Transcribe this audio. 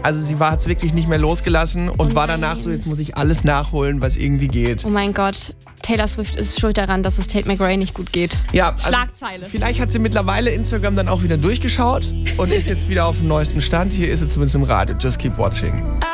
Also sie hat es wirklich nicht mehr losgelassen und war danach so, jetzt muss ich alles nachholen, was irgendwie geht. Oh mein Gott, Taylor Swift ist schuld daran, dass es Tate McRae nicht gut geht. Ja, Schlagzeile. Vielleicht hat sie mittlerweile Instagram dann auch wieder durchgeschaut und ist jetzt wieder auf dem neuesten Stand. Hier ist sie zumindest im Radio. Just keep watching.